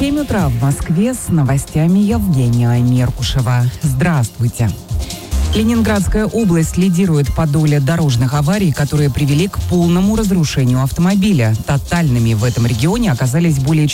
7 утра в Москве, с новостями Евгения Меркушева. Здравствуйте. Ленинградская область лидирует по доле дорожных аварий, которые привели к полному разрушению автомобиля. Тотальными в этом регионе оказались более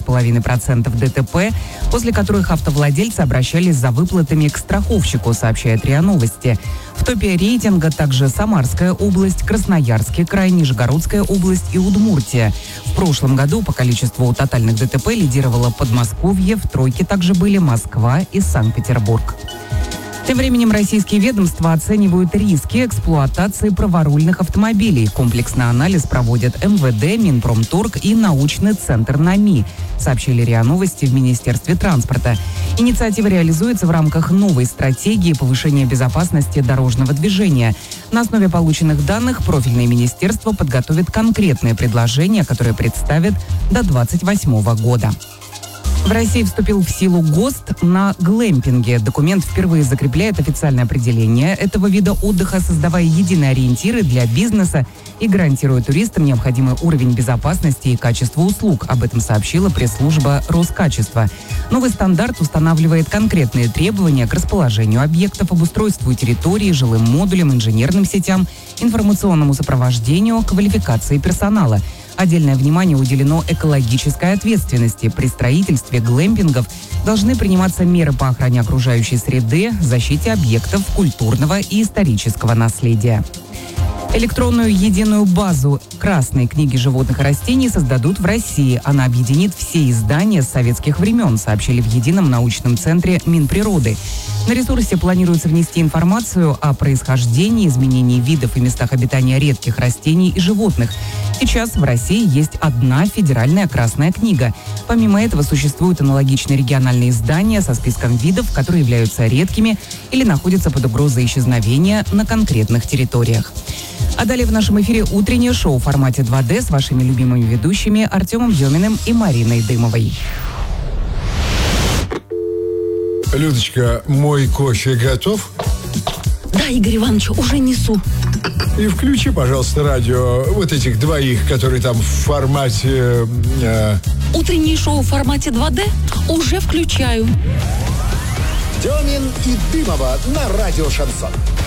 4,5% ДТП, после которых автовладельцы обращались за выплатами к страховщику, сообщает РИА Новости. В топе рейтинга также Самарская область, Красноярский край, Нижегородская область и Удмуртия. В прошлом году по количеству тотальных ДТП лидировало Подмосковье, в тройке также были Москва и Санкт-Петербург. Тем временем российские ведомства оценивают риски эксплуатации праворульных автомобилей. Комплексный анализ проводят МВД, Минпромторг и научный центр НАМИ, сообщили РИА Новости в Министерстве транспорта. Инициатива реализуется в рамках новой стратегии повышения безопасности дорожного движения. На основе полученных данных профильное министерство подготовит конкретные предложения, которые представит до 2028 года. В России вступил в силу ГОСТ на глэмпинге. Документ впервые закрепляет официальное определение этого вида отдыха, создавая единые ориентиры для бизнеса и гарантируя туристам необходимый уровень безопасности и качества услуг. Об этом сообщила пресс-служба Роскачества. Новый стандарт устанавливает конкретные требования к расположению объектов, обустройству территории, жилым модулям, инженерным сетям, информационному сопровождению, квалификации персонала. Отдельное внимание уделено экологической ответственности. При строительстве глэмпингов должны приниматься меры по охране окружающей среды, защите объектов культурного и исторического наследия. Электронную единую базу Красной книги животных и растений создадут в России. Она объединит все издания с советских времен, сообщили в Едином научном центре Минприроды. На ресурсе планируется внести информацию о происхождении, изменении видов и местах обитания редких растений и животных. Сейчас в России есть одна федеральная Красная книга. Помимо этого существуют аналогичные региональные издания со списком видов, которые являются редкими или находятся под угрозой исчезновения на конкретных территориях. А далее в нашем эфире утреннее шоу в формате 2D с вашими любимыми ведущими Артемом Деминым и Мариной Дымовой. Людочка, мой кофе готов? Да, Игорь Иванович, уже несу. И включи, пожалуйста, радио вот этих двоих, которые там в формате... Утреннее шоу в формате 2D уже включаю. Демин и Дымова на радио «Шансон».